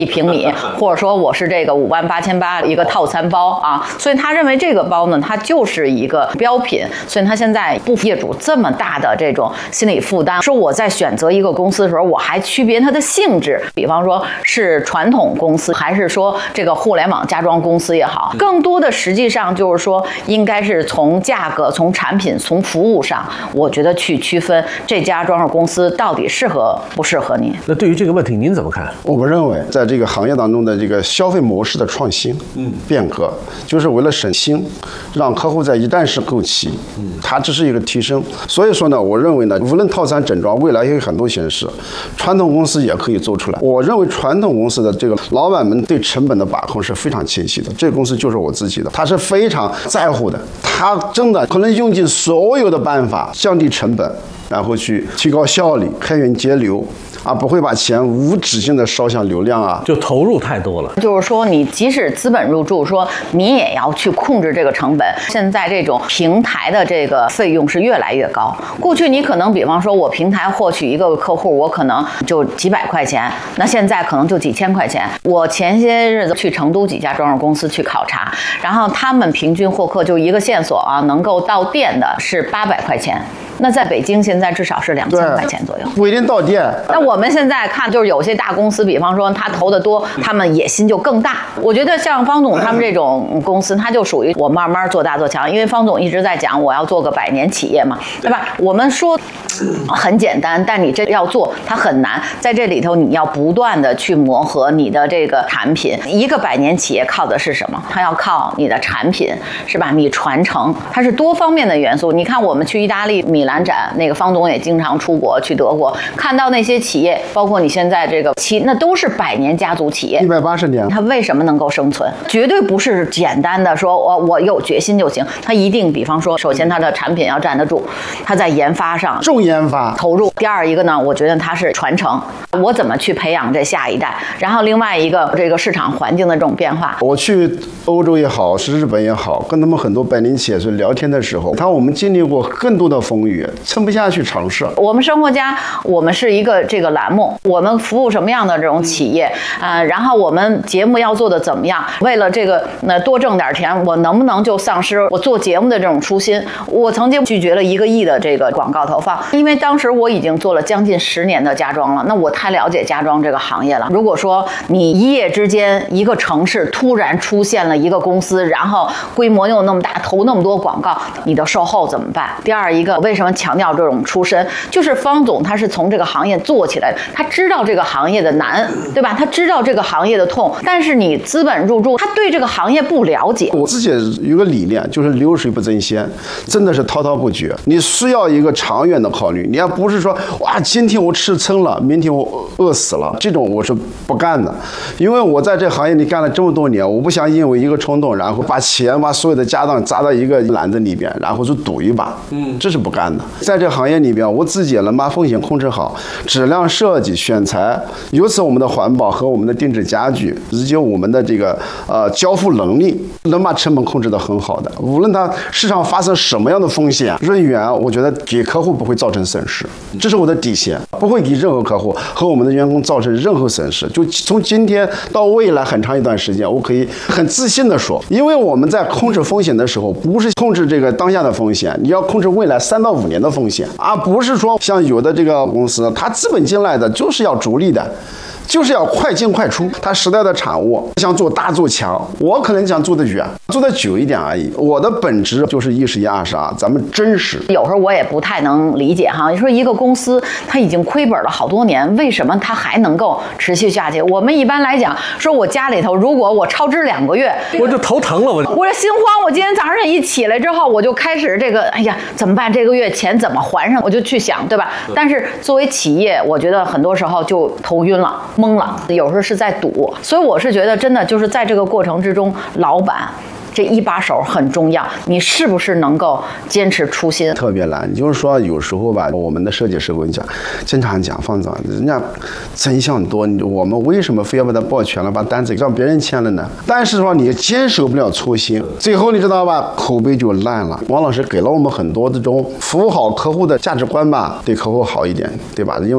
1平米，或者说我是这个58800一个套餐包啊，所以他认为这个包呢，它就是一个标品，所以他现在不业主这么大的这种心理负担。说我在选择一个公司的时候，我还区别它的性质，比方说是传统公司，还是说这个互联网家装公司也好，更多的实际上就是说，应该是从价格、从产品、从服务上，我觉得去区分这家装饰公司到底适合不适合你。 那对于这个问题，您怎么看？ 我认为，在这个行业当中的这个消费模式的创新、变革，就是为了省心，让客户在一站式购齐，它这是一个提升。所以说呢，我认为呢，无论套餐整装，未来有很多形式，传统公司也可以做出来。我认为传统公司的这个老板们对成本的把控是非常清晰的，这个公司就是我自己的，他是非常在乎的，他真的可能用尽所有的办法降低成本，然后去提高效率、开源节流。不会把钱无止境的烧向流量啊， 就投入太多了。 就是说，你即使资本入驻，说你也要去控制这个成本。现在这种平台的这个费用是越来越高。过去你可能，比方说我平台获取一个客户，我可能就几百块钱，那现在可能就几千块钱。我前些日子去成都几家装饰公司去考察，然后他们平均获客就一个线索啊，能够到店的是800块钱。那在北京现在至少是2000块钱左右， 不一定到店。 那我们现在看，就是有些大公司，比方说他投的多，他们野心就更大。我觉得像方总他们这种公司，他就属于我慢慢做大做强。因为方总一直在讲我要做个100年企业嘛，对吧？我们说很简单，但你这要做它很难。在这里头，你要不断的去磨合你的这个产品。一个100年企业靠的是什么？它要靠你的产品，是吧？你传承，它是多方面的元素。你看我们去意大利米兰展，那个方总也经常出国去德国，看到那些企业，包括你现在这个那都是100年家族企业 ，180年， 它为什么能够生存？绝对不是简单的说我有决心就行，它一定，比方说，首先它的产品要站得住，它在研发上重研发投入。第二一个呢，我觉得它是传承，我怎么去培养这下一代？然后另外一个，这个市场环境的这种变化。 我去欧洲也好，是日本也好，跟他们很多100年企业是聊天的时候，我们经历过更多的风雨，撑不下去尝试。 我们生活家，我们是一个这个栏目，我们服务什么样的这种企业然后我们节目要做的怎么样？为了这个多挣点钱，我能不能就丧失我做节目的这种初心？我曾经拒绝了1个亿的这个广告投放，因为当时我已经做了将近10年的家装了，那我太了解家装这个行业了。如果说你一夜之间一个城市突然出现了一个公司，然后规模又那么大，投那么多广告，你的售后怎么办？第二一个，为什么强调这种出身？就是方总他是从这个行业做起来的，他知道这个行业的难，对吧？他知道这个行业的痛，但是你资本入驻，他对这个行业不了解。 我自己有个理念，就是流水不争先，真的是滔滔不绝。你需要一个长远的考虑，你要不是说哇，今天我吃撑了，明天我饿死了，这种我是不干的。因为我在这行业里干了这么多年，我不想因为一个冲动，然后把所有的家当砸到一个篮子里边，然后就赌一把，这是不干的。在这行业里边，我自己也能把风险控制好，质量设计、选材，由此我们的环保和我们的定制家具，以及我们的这个交付能力，能把成本控制得很好的。无论它市场发生什么样的风险，人员我觉得给客户不会造成损失，这是我的底线，不会给任何客户和我们的员工造成任何损失。就从今天到未来很长一段时间，我可以很自信地说，因为我们在控制风险的时候，不是控制这个当下的风险，你要控制未来3到5年的风险，而不是说像有的这个公司，它资本进来的就是要逐利的。就是要快进快出，它时代的产物，想做大做强，我可能想做得远，做得久一点而已。我的本质就是1是1，2是2，咱们真实。 有时候我也不太能理解哈，你说一个公司它已经亏本了好多年，为什么它还能够持续下去？我们一般来讲，说我家里头如果我超支2个月， 我就头疼了，我这心慌。我今天早上一起来之后，我就开始这个，哎呀，怎么办？这个月钱怎么还上？我就去想，对吧？但是作为企业，我觉得很多时候就头晕了。懵了，有时候是在赌，所以我是觉得真的就是在这个过程之中，老板这一把手很重要，你是不是能够坚持初心？ 特别难，就是说有时候吧，我们的设计师跟你讲，经常讲方总，人家真相多，我们为什么非要把它抱全了，把单子让别人签了呢？但是说你坚守不了初心，最后你知道吧，口碑就烂了。王老师给了我们很多这种服务好客户的价值观吧，对客户好一点，对吧？因为